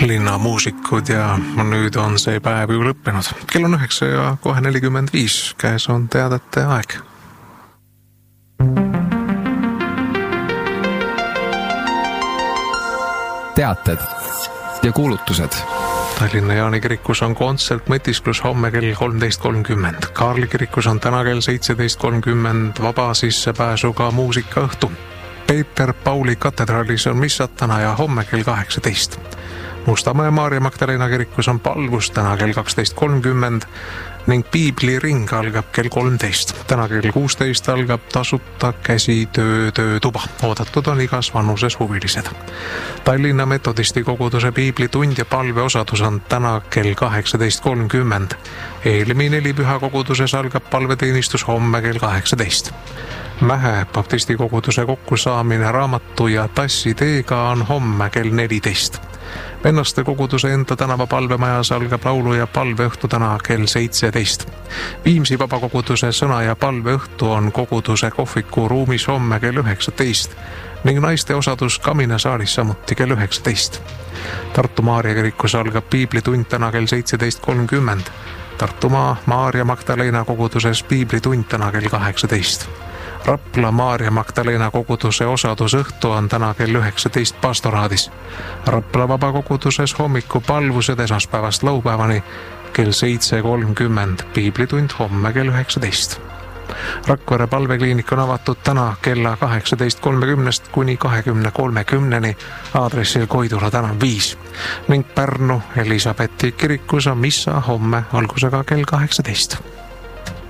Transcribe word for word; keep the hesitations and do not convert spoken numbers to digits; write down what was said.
linnamuusikud ja nüüd on see päev ju lõppenud. Kell on üheksa ja kohe nelikümmend viis, käes on teadete aeg. Teated ja kuulutused. Tallinna Jaani kirikus on kontsert Mõtisklus homme kell kolmteist kolmkümmend. Kaarli kirikus on täna kell seitseteist kolmkümmend vaba sissepääsuga muusikaõhtu. Peeter Pauli katedraalis on missad täna ja homme kell kaheksateist. Mustamäe Maarja Magdalena kirikus on palvus täna kell kaksteist kolmkümmend ning piibliring algab kell kolmteist. Täna kell kuusteist algab tasuta käsitöö töötuba. Oodatud on igas vanuses huvilised. Tallinna metodisti koguduse piiblitund ja palveosadus on täna kell kaheksateist kolmkümmend. Eelmi nelipüha koguduses algab palveteenistus homme kell kaheksateist. Mähe baptisti koguduse kokkusaamine raamatu ja tassi teega on homme kell neliteist. Vennaste koguduse enda tänava palvemajas algab laulu ja palveõhtu täna kell seitseteist. Viimsi vabakoguduse sõna ja palveõhtu on koguduse kohviku ruumis homme kell üheksateist ning naiste osadus Kamina saalis samuti kell üheksateist. Tartu Maarja kirikus algab piiblitund täna kell seitseteist kolmkümmend. Tartumaa Maarja Magdalena koguduses piiblitund täna kell kaheksateist. Rapla Maarja Magdalena koguduse osadusõhtu on täna kell üheksateist pastoraadis. Rapla vabakoguduses hommiku palvused esmaspäevast laupäevani kell seitse kolmkümmend, piiblitund homme kell üheksateist. Rakvere palvekliinik on avatud täna kella kaheksateist kolmekümnest kuni kahekümne kolmekümneni aadressil Koidula tänav viis ning Pärnu Elisabethi kirikus on missa homme algusega kell kaheksateist.